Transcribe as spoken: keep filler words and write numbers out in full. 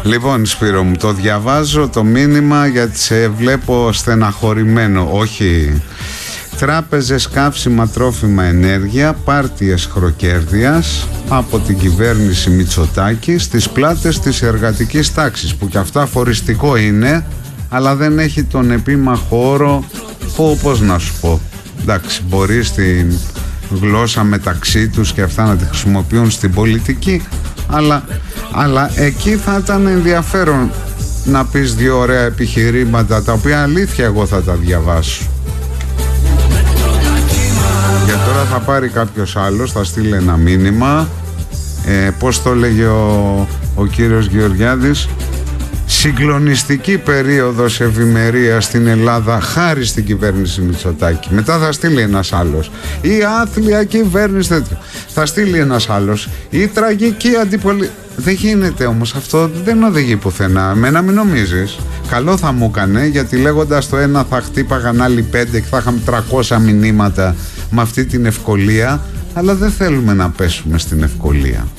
Λοιπόν, Σπύρο μου, το διαβάζω το μήνυμα γιατί σε βλέπω στεναχωρημένο. Όχι. Τράπεζες, καύσιμα, τρόφιμα, ενέργεια, πάρτιες χροκέρδειας από την κυβέρνηση Μητσοτάκη στις πλάτες της εργατικής τάξης, που και αυτά αφοριστικό είναι, αλλά δεν έχει τον επίμαχο όρο που, πώς να σου πω, εντάξει, μπορεί στην γλώσσα μεταξύ τους και αυτά να τη χρησιμοποιούν στην πολιτική, αλλά, αλλά εκεί θα ήταν ενδιαφέρον να πεις δύο ωραία επιχειρήματα, τα οποία αλήθεια εγώ θα τα διαβάσω. Για τώρα θα πάρει κάποιος άλλος, θα στείλει ένα μήνυμα. ε, Πώς το λέγε ο, ο κύριος Γεωργιάδης? Συγκλονιστική περίοδος ευημερίας στην Ελλάδα χάρη στην κυβέρνηση Μητσοτάκη. Μετά θα στείλει ένας άλλος, η άθλια κυβέρνηση τέτοιο. Θα στείλει ένας άλλος, η τραγική αντιπολίτευση. Δεν γίνεται όμως αυτό, δεν οδηγεί πουθενά. Εμένα μην νομίζεις. Καλό θα μου έκανε, γιατί λέγοντας το ένα θα χτύπαγαν άλλοι πέντε και θα είχαμε τριακόσια μηνύματα με αυτή την ευκολία. Αλλά δεν θέλουμε να πέσουμε στην ευκολία.